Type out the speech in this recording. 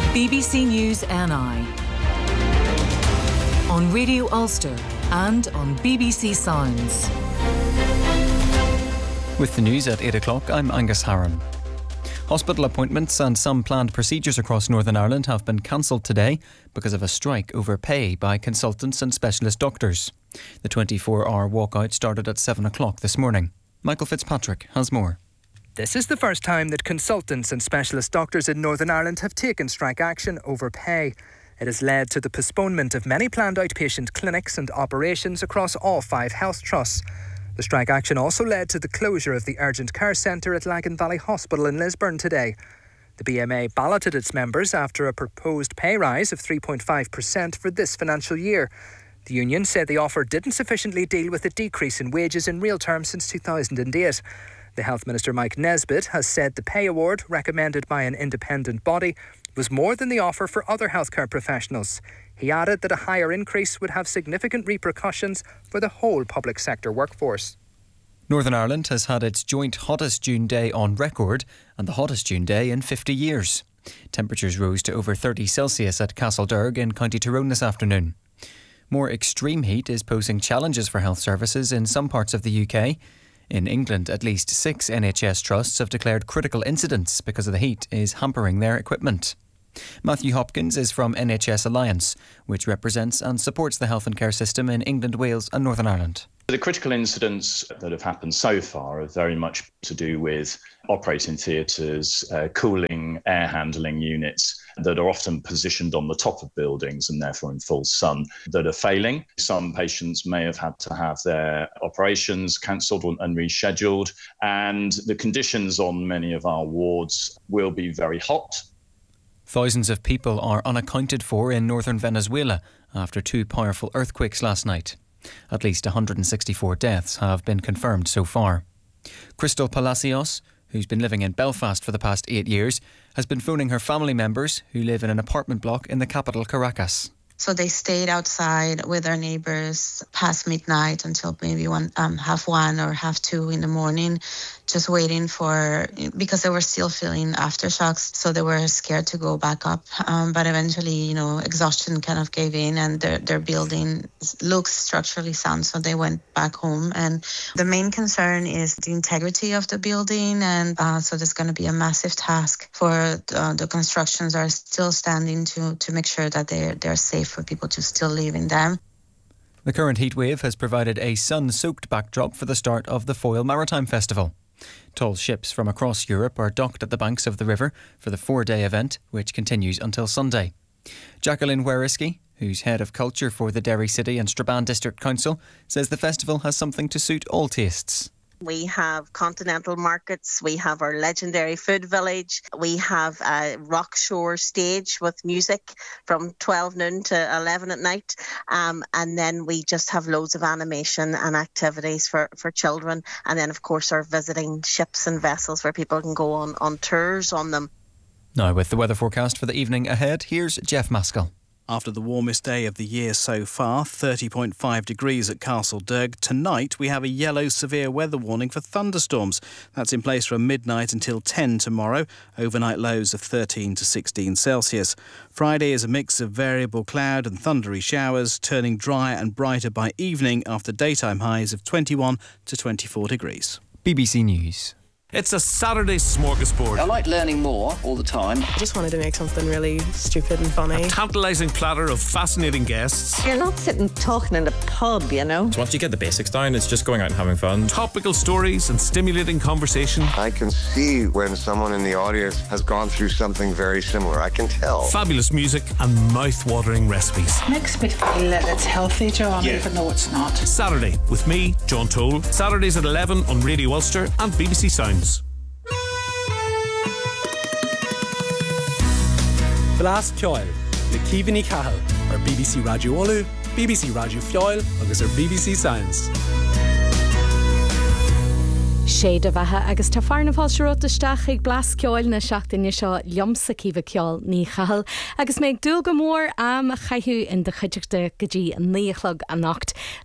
BBC News NI. On Radio Ulster and on BBC Sounds. With the news at 8 o'clock, I'm Angus Harron. Hospital appointments and some planned procedures across Northern Ireland have been cancelled today because of a strike over pay by consultants and specialist doctors. The 24-hour walkout started at 7 o'clock this morning. Michael Fitzpatrick has more. This is the first time that consultants and specialist doctors in Northern Ireland have taken strike action over pay. It has led to the postponement of many planned outpatient clinics and operations across all 5 health trusts. The strike action also led to the closure of the urgent care centre at Lagan Valley Hospital in Lisburn today. The BMA balloted its members after a proposed pay rise of 3.5% for this financial year. The union said the offer didn't sufficiently deal with the decrease in wages in real terms since 2008. The Health Minister Mike Nesbitt has said the pay award, recommended by an independent body, was more than the offer for other healthcare professionals. He added that a higher increase would have significant repercussions for the whole public sector workforce. Northern Ireland has had its joint hottest June day on record and the hottest June day in 50 years. Temperatures rose to over 30 Celsius at Castlederg in County Tyrone this afternoon. More extreme heat is posing challenges for health services in some parts of the UK. In England, at least 6 NHS trusts have declared critical incidents because of the heat is hampering their equipment. Matthew Hopkins is from NHS Alliance, which represents and supports the health and care system in England, Wales and Northern Ireland. The critical incidents that have happened so far are very much to do with operating theatres, cooling, air handling units that are often positioned on the top of buildings and therefore in full sun that are failing. Some patients may have had to have their operations cancelled and rescheduled, and the conditions on many of our wards will be very hot. Thousands of people are unaccounted for in northern Venezuela after 2 powerful earthquakes last night. At least 164 deaths have been confirmed so far. Crystal Palacios, who's been living in Belfast for the past 8 years, has been phoning her family members who live in an apartment block in the capital, Caracas. So they stayed outside with their neighbours past midnight until maybe 1:30 or 2:30 in the morning, just waiting because they were still feeling aftershocks. So they were scared to go back up. But eventually, exhaustion kind of gave in and their building looks structurally sound. So they went back home. And the main concern is the integrity of the building. And so there's going to be a massive task for the constructions are still standing to make sure that they're safe for people to still live in them. The current heatwave has provided a sun-soaked backdrop for the start of the Foyle Maritime Festival. Tall ships from across Europe are docked at the banks of the river for the 4-day event, which continues until Sunday. Jacqueline Weriski, who's head of culture for the Derry City and Strabane District Council, says the festival has something to suit all tastes. We have continental markets, we have our legendary food village, we have a rock shore stage with music from 12 noon to 11 at night, and then we just have loads of animation and activities for children, and then of course our visiting ships and vessels where people can go on tours on them. Now with the weather forecast for the evening ahead, here's Jeff Maskell. After the warmest day of the year so far, 30.5 degrees at Castlederg. Tonight we have a yellow severe weather warning for thunderstorms. That's in place from midnight until 10 tomorrow. Overnight lows of 13 to 16 Celsius. Friday is a mix of variable cloud and thundery showers, turning drier and brighter by evening after daytime highs of 21 to 24 degrees. BBC News. It's a Saturday smorgasbord. I like learning more all the time. I just wanted to make something really stupid and funny. A tantalising platter of fascinating guests. You're not sitting talking in a pub, you know. So once you get the basics down, it's just going out and having fun. Topical stories and stimulating conversation. I can see when someone in the audience has gone through something very similar. I can tell. Fabulous music and mouth-watering recipes. Makes me feel that it's healthy, John, even though it's not. Saturday with me, John Toll. Saturdays at 11 on Radio Ulster and BBC Sounds. Blas Ceoil, le Cíbhíní Cathal, ar BBC Radio Olu, BBC Radio Fioil, agus ar BBC Sounds. Sé de bheithe agus tá fearna fáilseoisteach ag Blas Ceoil na seachtaine seo liomsa Cíbhí Ceoil ní Cathal agus méid dul go mór am a chaithú in de chuideachta go dtí 9:00 a nacht